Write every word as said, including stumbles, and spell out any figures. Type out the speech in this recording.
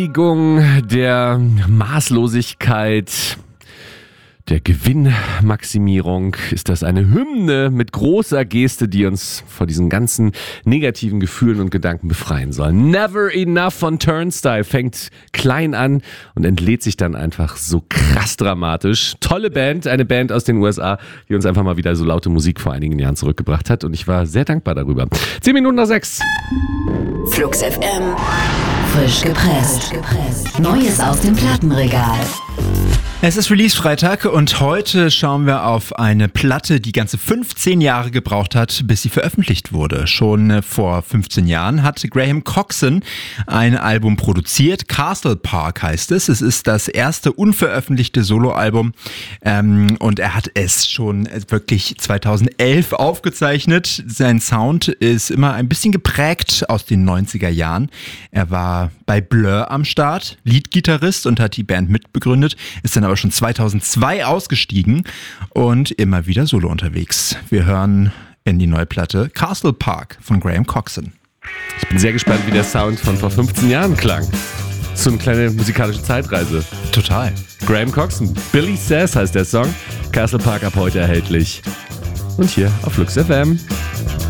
Der Maßlosigkeit, der Gewinnmaximierung ist das eine Hymne mit großer Geste, die uns vor diesen ganzen negativen Gefühlen und Gedanken befreien soll. Never Enough von Turnstile fängt klein an und entlädt sich dann einfach so krass dramatisch. Tolle Band, eine Band aus den U S A, die uns einfach mal wieder so laute Musik vor einigen Jahren zurückgebracht hat und ich war sehr dankbar darüber. Zehn Minuten nach sechs. Flux F M. Frisch gepresst. Neues aus dem Plattenregal. Es ist Release-Freitag und heute schauen wir auf eine Platte, die ganze fünfzehn Jahre gebraucht hat, bis sie veröffentlicht wurde. Schon vor fünfzehn Jahren hat Graham Coxon ein Album produziert. Castle Park heißt es. Es ist das erste unveröffentlichte Soloalbum ähm, und er hat es schon wirklich zweitausendelf aufgezeichnet. Sein Sound ist immer ein bisschen geprägt aus den neunziger Jahren. Er war bei Blur am Start, Leadgitarrist und hat die Band mitbegründet, ist dann aber schon zweitausendzwei ausgestiegen und immer wieder solo unterwegs. Wir hören in die neue Platte Castle Park von Graham Coxon. Ich bin sehr gespannt, wie der Sound von vor fünfzehn Jahren klang. So eine kleine musikalische Zeitreise. Total. Graham Coxon, Billy Says heißt der Song. Castle Park ab heute erhältlich. Und hier auf Flux F M.